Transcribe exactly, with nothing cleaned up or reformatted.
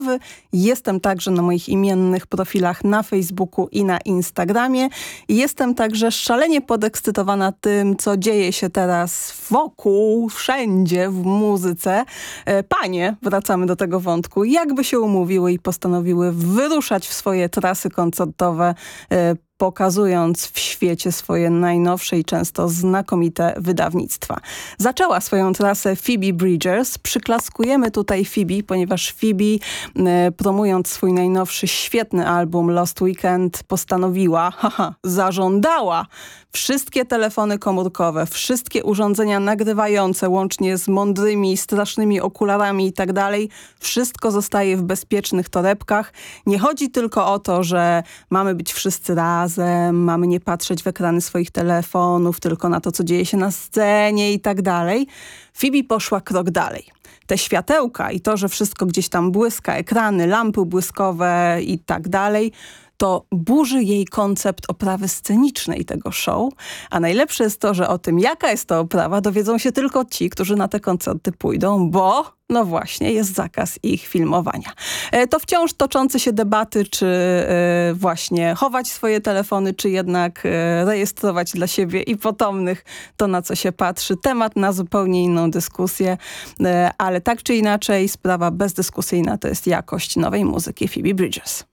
Jestem także na moich imiennych profilach na Facebooku i na Instagramie. Jestem także szalenie podekscytowana tym, co dzieje się teraz wokół, wszędzie w muzyce. Panie, wracamy do tego wątku, jakby się umówiły i postanowiły wyruszać w swoje trasy koncertowe, pokazując w świecie swoje najnowsze i często znakomite wydawnictwa. Zaczęła swoją trasę Phoebe Bridgers. Przyklaskujemy tutaj Phoebe, ponieważ Phoebe, e, promując swój najnowszy, świetny album Lost Weekend, postanowiła, haha, zażądała wszystkie telefony komórkowe, wszystkie urządzenia nagrywające, łącznie z mądrymi, strasznymi okularami i tak dalej, wszystko zostaje w bezpiecznych torebkach. Nie chodzi tylko o to, że mamy być wszyscy razem, mamy nie patrzeć w ekrany swoich telefonów, tylko na to, co dzieje się na scenie i tak dalej. Phoebe poszła krok dalej. Te światełka i to, że wszystko gdzieś tam błyska, ekrany, lampy błyskowe i tak dalej, to burzy jej koncept oprawy scenicznej tego show, a najlepsze jest to, że o tym, jaka jest to oprawa, dowiedzą się tylko ci, którzy na te koncerty pójdą, bo no właśnie, jest zakaz ich filmowania. E, to wciąż toczące się debaty, czy e, właśnie chować swoje telefony, czy jednak e, rejestrować dla siebie i potomnych to, na co się patrzy. Temat na zupełnie inną dyskusję, e, ale tak czy inaczej sprawa bezdyskusyjna to jest jakość nowej muzyki Phoebe Bridgers.